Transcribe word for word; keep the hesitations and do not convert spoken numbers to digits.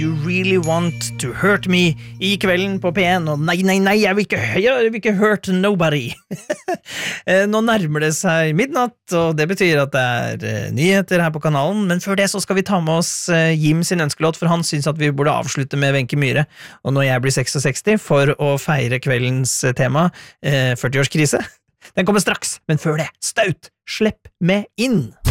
You really want to hurt me I kvelden på P en, og nei, nei, nei, jeg vil ikke, jeg vil ikke hurt nobody. Nå nærmer det seg midnatt, og det betyr at det er nyheter her på kanalen, men før det så skal vi ta med oss Jim sin ønskelåt, for han synes at vi burde avslutte med Wenche Myhre, og når jeg blir sekstiseks for å feire kveldens tema, førti-årskrise. Den kommer straks, men før det, staut, slipp med inn!